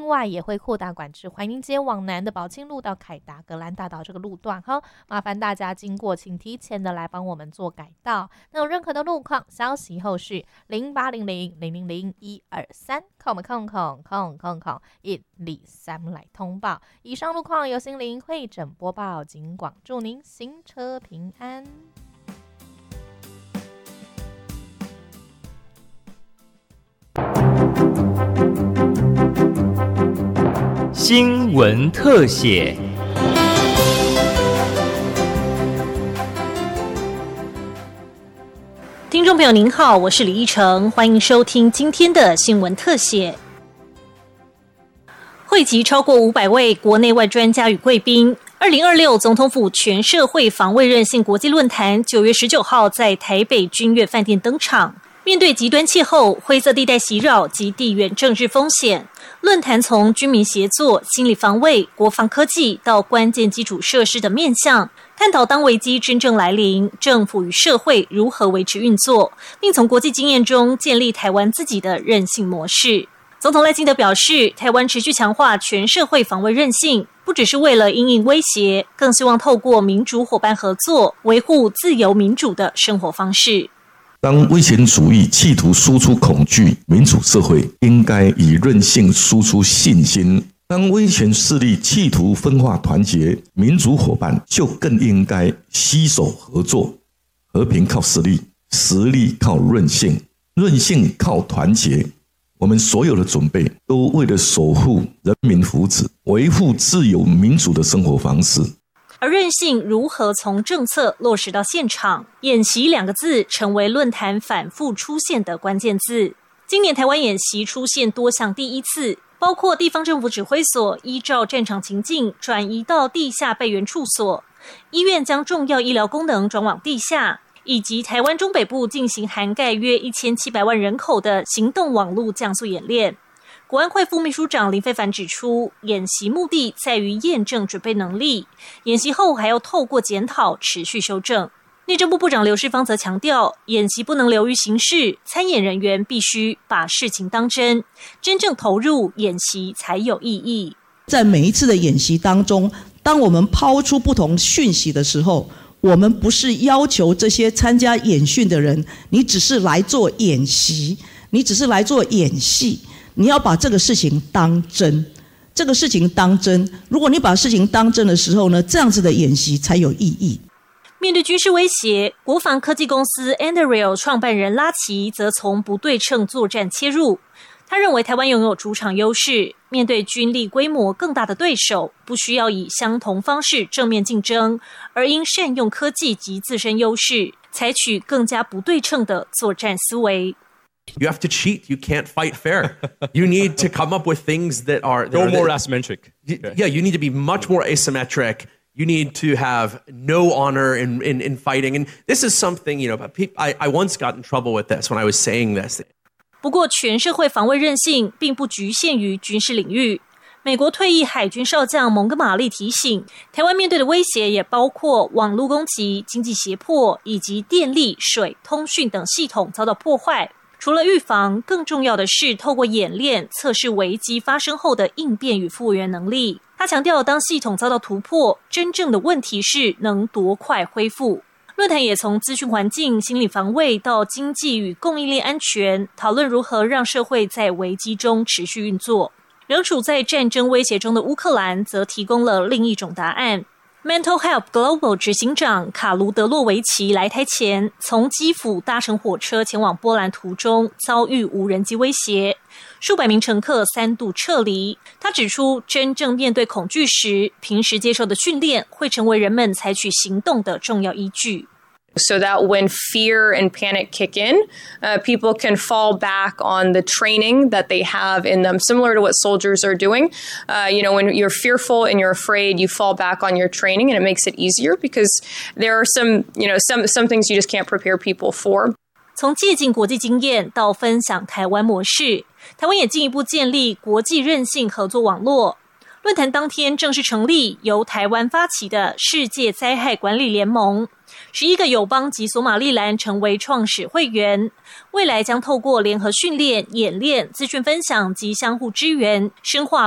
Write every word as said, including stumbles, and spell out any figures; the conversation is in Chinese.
另外也会扩大管制怀宁街往南的宝庆路到凯达格兰大道这个路段哈，麻烦大家经过请提前的来帮我们做改道。那有任何的路况消息后续零八零零零零零一二三空空空空空空一二三来通报。以上路况由心灵会诊播报，警广祝您行车平安。 新闻特写。 听众朋友您好，我是李依晨，欢迎收听今天的新闻特写。汇集超过五百位国内外专家与贵宾，二零二六总统府全社会防卫韧性国际论坛九月十九号在台北君悦饭店登场。面对极端气候、灰色地带袭扰及地缘政治风险，论坛从军民协作、心理防卫、国防科技到关键基础设施的面向，探讨当危机真正来临，政府与社会如何维持运作，并从国际经验中建立台湾自己的韧性模式。总统赖清德表示，台湾持续强化全社会防卫韧性，不只是为了因应威胁，更希望透过民主伙伴合作，维护自由民主的生活方式。 当威权主义企图输出恐惧，民主社会应该以韧性输出信心；当威权势力企图分化团结，民主伙伴就更应该携手合作。和平靠实力，实力靠韧性，韧性靠团结。我们所有的准备都为了守护人民福祉，维护自由民主的生活方式。 而韧性如何从政策落实到现场，演习两个字成为论坛反复出现的关键字。今年台湾演习出现多项第一次，包括地方政府指挥所依照战场情境转移到地下备援处所，医院将重要医疗功能转往地下，以及台湾中北部进行涵盖约一千七百万人口的行动网络降速演练。国安会副秘书长林飞帆指出，演习目的在于验证准备能力，演习后还要透过检讨持续修正。内政部部长刘世芳则强调，演习不能流于形式，参演人员必须把事情当真，真正投入演习才有意义。 在每一次的演习当中，当我们抛出不同讯息的时候，我们不是要求这些参加演训的人，你只是来做演习，你只是来做演戏，你要把这个事情当真，这个事情当真。如果你把事情当真的时候呢，这样子的演习才有意义。 面对军事威胁，国防科技公司 Anduril 创办人拉奇则从不对称作战切入。他认为台湾拥有主场优势，面对军力规模更大的对手，不需要以相同方式正面竞争，而应善用科技及自身优势，采取更加不对称的作战思维。 You have to cheat. You can't fight fair. You need to come up with things that are... That Go are more that, asymmetric. Okay. Yeah, you need to be much more asymmetric. You need to have no honor in, in, in fighting. And this is something, you know, I, I once got in trouble with this when I was saying this. 不过，全社会防卫韧性并不局限于军事领域。美国退役海军少将蒙哥马利提醒，台湾面对的威胁也包括网络攻击、经济胁迫以及电力、水、通讯等系统遭到破坏。除了预防，更重要的是透过演练测试危机发生后的应变与复原能力。他强调，当系统遭到突破，真正的问题是能多快恢复。论坛也从资讯环境、心理防卫到经济与供应链安全，讨论如何让社会在危机中持续运作。仍处在战争威胁中的乌克兰则提供了另一种答案。Mental Help Global 执行长卡卢德洛维奇来台前，从基辅搭乘火车前往波兰途中遭遇无人机威胁，数百名乘客三度撤离。他指出，真正面对恐惧时，平时接受的训练会成为人们采取行动的重要依据。 So that when fear and panic kick in, uh, people can fall back on the training that they have in them, similar to what soldiers are doing. Uh, you know, when you're fearful and you're afraid, you fall back on your training, and it makes it easier because there are some, you know, some some things you just can't prepare people for. 从借鉴国际经验到分享台湾模式，台湾也进一步建立国际韧性合作网络。论坛当天正式成立由台湾发起的世界灾害管理联盟，十一个友邦及索马利兰成为创始会员，未来将透过联合训练、演练、资讯分享及相互支援，深化